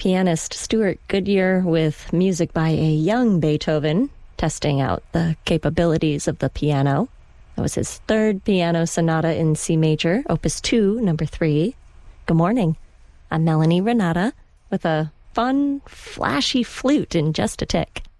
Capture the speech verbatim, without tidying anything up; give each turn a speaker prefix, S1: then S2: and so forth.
S1: pianist Stuart Goodyear with music by a young Beethoven, testing out the capabilities of the piano. That was his third piano sonata in C major, Opus two, number three. Good morning. I'm Melanie Renata with a fun, flashy flute in just a tick.